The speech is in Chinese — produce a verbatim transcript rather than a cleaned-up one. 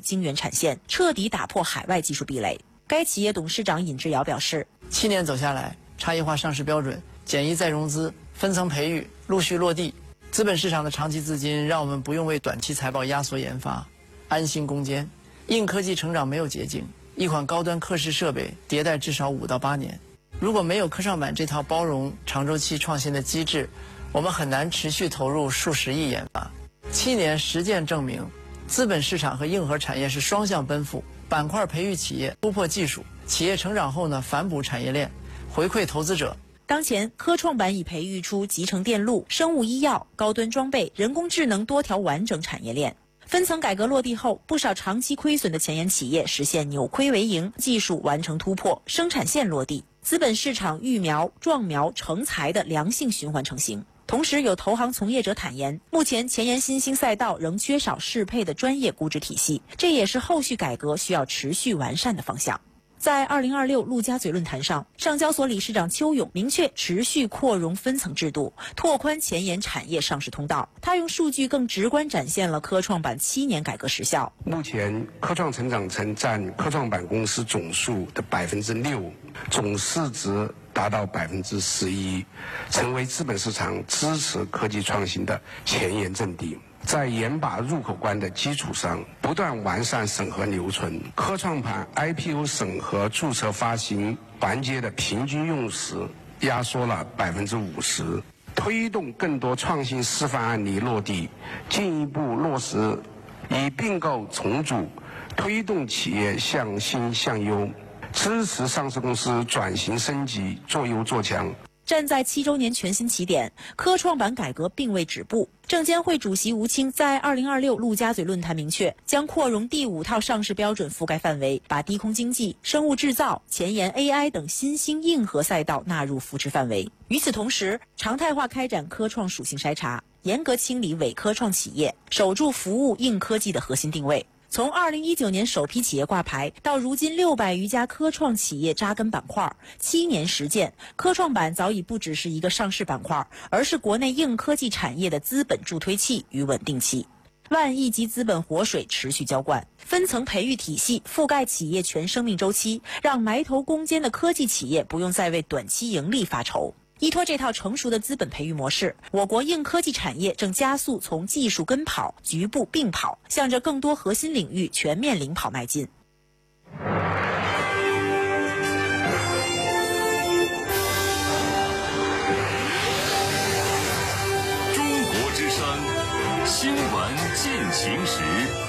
晶圆产线，彻底打破海外技术壁垒。该企业董事长尹志尧表示， 七年走下来，差异化上市标准、简易再融资、分层培育陆续落地，资本市场的长期资金让我们不用为短期财报压缩研发，安心攻坚。硬科技成长没有捷径，一款高端刻蚀设备迭代至少五到八年。如果没有科创板这套包容长周期创新的机制，我们很难持续投入数十亿研发。七年实践证明，资本市场和硬核产业是双向奔赴，板块培育企业，突破技术，企业成长后呢，反哺产业链，回馈投资者。 当前，科创板已培育出集成电路、生物医药、高端装备、人工智能多条完整产业链。分层改革落地后，不少长期亏损的前沿企业实现扭亏为盈，技术完成突破，生产线落地，资本市场育苗、壮苗、成才的良性循环成型。同时，有投行从业者坦言，目前前沿新兴赛道仍缺少适配的专业估值体系，这也是后续改革需要持续完善的方向。在二零二六陆家嘴论坛上，上交所理事长邱勇明确持续扩容分层制度，拓宽前沿产业上市通道。他用数据更直观展现了科创板七年改革实效。 目前科创成长层占科创板公司总数的百分之六，总市值达到百分之十一，成为资本市场支持科技创新的前沿阵地。在严把入口关的基础上，不断完善审核流程。科创板 I P O 审核注册发行环节的平均用时压缩了百分之五十，推动更多创新示范案例落地，进一步落实以并购重组，推动企业向新向优，支持上市公司转型升级，做优做强。 站在七周年全新起点，科创板改革并未止步。证监会主席吴清在二零二六陆家嘴论坛明确，将扩容第五套上市标准覆盖范围，把低空经济、生物制造、前沿 A I 等新兴硬核赛道纳入扶持范围。与此同时，常态化开展科创属性筛查，严格清理伪科创企业，守住服务硬科技的核心定位。从二零一九年首批企业挂牌到如今六百余家科创企业扎根板块，七年实践，科创板早已不只是一个上市板块，而是国内硬科技产业的资本助推器与稳定器。万亿级资本活水持续浇灌，分层培育体系覆盖企业全生命周期，让埋头攻坚的科技企业不用再为短期盈利发愁。依托这套成熟的资本培育模式，我国硬科技产业正加速从技术跟跑、局部并跑，向着更多核心领域全面领跑迈进。 中国之声，新闻进行时。